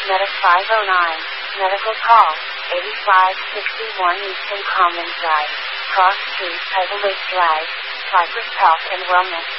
Meta 509, medical call, 8561 Eastern Commons Drive, Cross Street, Tidal Lake Drive, Cypress Health and Wellness.